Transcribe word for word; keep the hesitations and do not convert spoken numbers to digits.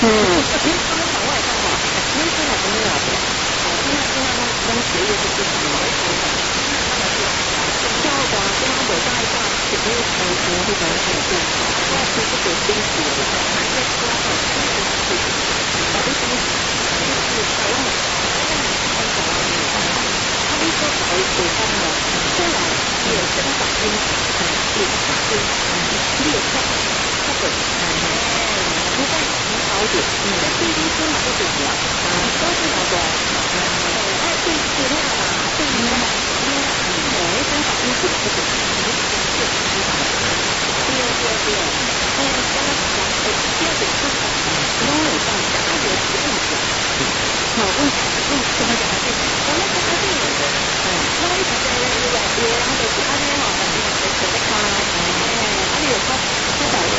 嗯，因为他们往外看哈，因为现在没有的，啊，现在现在那那学业是非常的忙，跳的啊，跟他走在一块，肯定是开心，会觉得很健康。那其实给辛苦的，还是说很辛苦，而不是就是台湾的，台湾的台湾的，他们说台北方呢，虽然也生长因啊，也差因列菜，它本身。不过很好点，嗯，在 B B 出嘛就点了，啊，都是好多，